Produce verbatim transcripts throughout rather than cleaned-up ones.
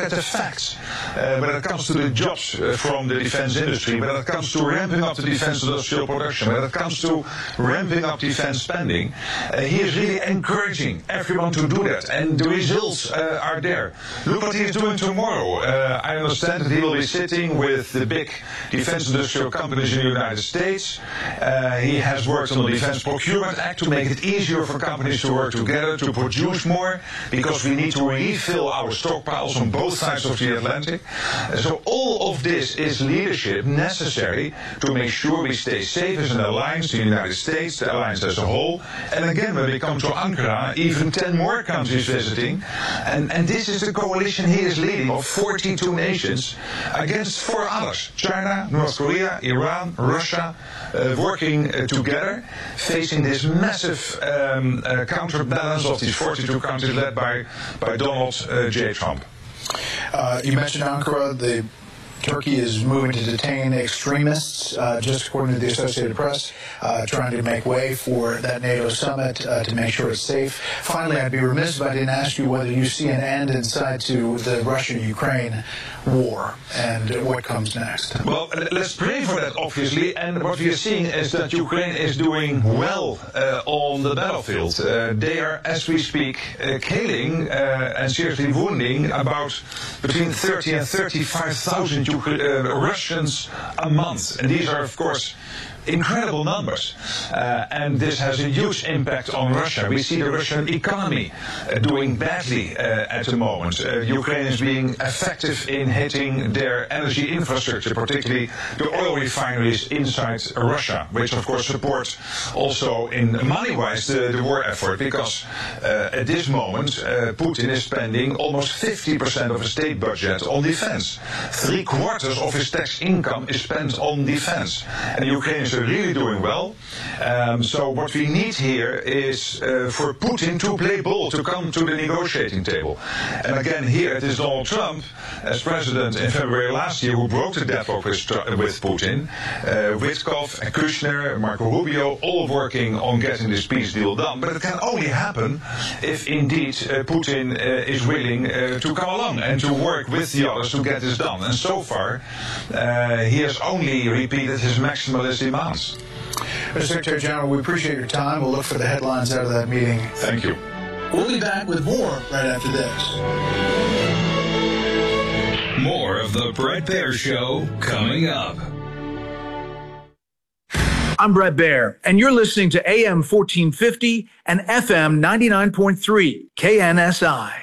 at the facts uh, when it comes to the jobs uh, from the defense industry, when it comes to ramping up the defense industrial production, when it comes to ramping up defense spending, uh, he is really encouraging everyone to do that, and the results uh, are there. Look what he is doing tomorrow. Uh, I understand that he will be sitting with the big defense industrial companies in the United States. Uh, he has worked on the Defense Procurement Act to make it easier for companies to work together to produce more, because we need to refill our stockpiles on both sides of the Atlantic. Uh, so all of this is leadership necessary to make sure we stay safe as an alliance, the United States, the alliance as a whole. And again, when we come to Ankara, even ten more countries visiting. And, and this is the coalition he is leading of forty-two nations against four others: China, North Korea, Iran, Russia, uh, working uh, together, facing this massive um, uh, counterbalance of these forty-two countries led by, by Donald uh, J. Trump. Uh, you mentioned Ankara. The Turkey is moving to detain extremists, uh, just according to the Associated Press, uh, trying to make way for that NATO summit uh, to make sure it's safe. Finally, I'd be remiss if I didn't ask you whether you see an end in sight to the Russia-Ukraine war and what comes next. Well, let's pray for that, obviously. And what we are seeing is that Ukraine is doing well uh, on the battlefield. Uh, they are, as we speak, uh, killing uh, and seriously wounding about between thirty and thirty-five thousand Uh, Russians a month. And these are, of course, incredible numbers. Uh, and this has a huge impact on Russia. We see the Russian economy uh, doing badly uh, at the moment. Uh, Ukraine is being effective in hitting their energy infrastructure, particularly the oil refineries inside Russia, which of course support also in money-wise the, the war effort, because uh, at this moment uh, Putin is spending almost fifty percent of his state budget on defense. Three quarters of his tax income is spent on defense. And Ukraine is really doing well. Um, so what we need here is uh, for Putin to play ball, to come to the negotiating table. And again, here it is Donald Trump, as president in February last year, who broke the deadlock with, with Putin. Uh, Witkoff and Kushner, Marco Rubio, all working on getting this peace deal done. But it can only happen if indeed uh, Putin uh, is willing uh, to come along and to work with the others to get this done. And so far, uh, he has only repeated his maximalist demands. Mister Secretary General, we appreciate your time. We'll look for the headlines out of that meeting. Thank you. We'll be back with more right after this. More of the Bret Baier Show coming up. I'm Bret Baier, and you're listening to A M fourteen fifty and F M ninety-nine point three K N S I.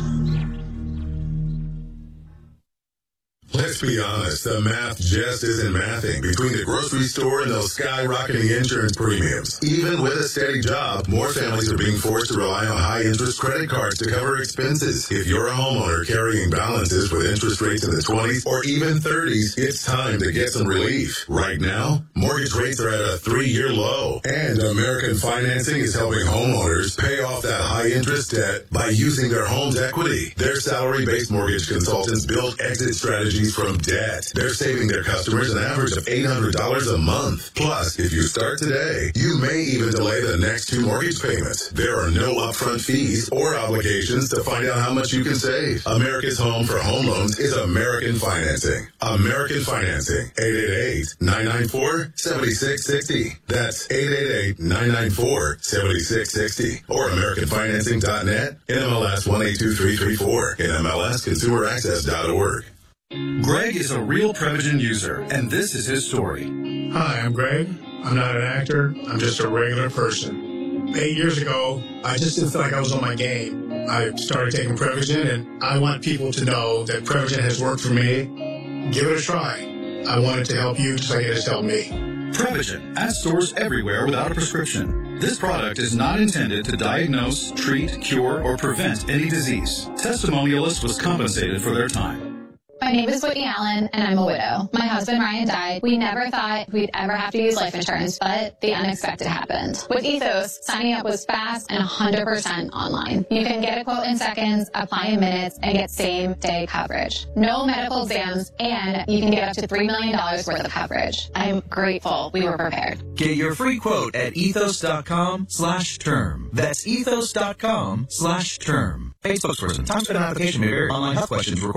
Let's be honest, the math just isn't mathing between the grocery store and those skyrocketing insurance premiums. Even with a steady job, more families are being forced to rely on high-interest credit cards to cover expenses. If you're a homeowner carrying balances with interest rates in the twenties or even thirties, it's time to get some relief. Right now, mortgage rates are at a three-year low, and American Financing is helping homeowners pay off that high-interest debt by using their home's equity. Their salary-based mortgage consultants build exit strategies from debt. They're saving their customers an average of eight hundred dollars a month. Plus, if you start today, you may even delay the next two mortgage payments. There are no upfront fees or obligations to find out how much you can save. America's home for home loans is American Financing. American Financing. eight eight eight, nine nine four, seven six six zero. That's eight eight eight, nine nine four, seven six six zero. Or American Financing dot net, N M L S one eight two three three four, N M L S consumer access dot org. Greg is a real Prevagen user, and this is his story. Hi, I'm Greg. I'm not an actor. I'm just a regular person. Eight years ago, I just didn't feel like I was on my game. I started taking Prevagen, and I want people to know that Prevagen has worked for me. Give it a try. I want it to help you just like it has helped me. Prevagen, at stores everywhere without a prescription. This product is not intended to diagnose, treat, cure, or prevent any disease. Testimonialists was compensated for their time. My name is Whitney Allen, and I'm a widow. My husband, Ryan, died. We never thought we'd ever have to use life insurance, but the unexpected happened. With Ethos, signing up was fast and one hundred percent online. You can get a quote in seconds, apply in minutes, and get same-day coverage. No medical exams, and you can get up to three million dollars worth of coverage. I'm grateful we were prepared. Get your free quote at ethos.com slash term. That's ethos.com slash term. Paid spokesperson. Time spent on application may vary. Online health questions required.